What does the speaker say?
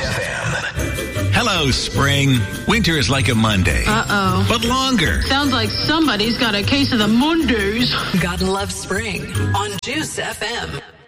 FM. Hello, spring. Winter is like a Monday. Uh-oh. But longer. Sounds like somebody's got a case of the Mondays. Gotta love spring on Juice FM.